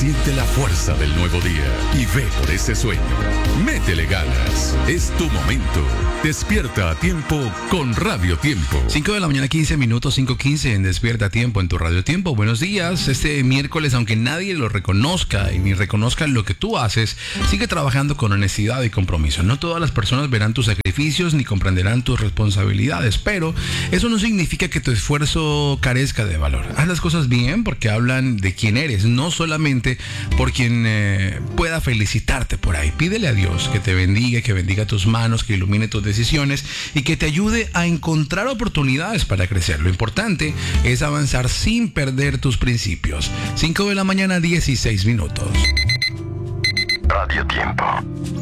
Siente la fuerza del nuevo día y ve por ese sueño. Métele ganas. Es tu momento. Despierta a tiempo con Radio Tiempo. 5 de la mañana, 15 minutos, 5:15 en Despierta a Tiempo en tu Radio Tiempo. Buenos días. Este miércoles, aunque nadie lo reconozca y ni reconozca lo que tú haces, sigue trabajando con honestidad y compromiso. No todas las personas verán tus sacrificios ni comprenderán tus responsabilidades, pero eso no significa que tu esfuerzo carezca de valor. Haz las cosas bien porque hablan de quién eres, no solamente por quien pueda felicitarte por ahí. Pídele a Dios que te bendiga, que bendiga tus manos, que ilumine tus decisiones y que te ayude a encontrar oportunidades para crecer. Lo importante es avanzar sin perder tus principios. 5 de la mañana, 16 minutos. Radio Tiempo.